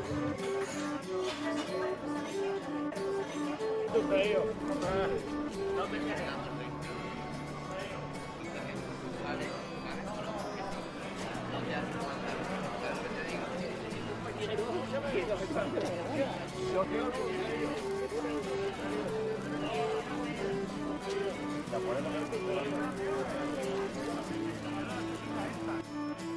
Tu feo. No me estoy llegando, vale, vale. No, ya no lo que te digo. Yo quiero. Ya podemos ver.